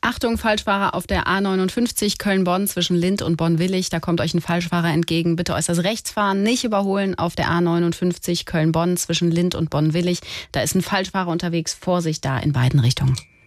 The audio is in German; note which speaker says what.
Speaker 1: Achtung, Falschfahrer auf der A59 Köln-Bonn zwischen Lindt und Bonn-Willig. Da kommt euch ein Falschfahrer entgegen. Bitte äußerst rechts fahren, nicht überholen auf der A59 Köln-Bonn zwischen Lindt und Bonn-Willig. Da ist ein Falschfahrer unterwegs. Vorsicht da in beiden Richtungen.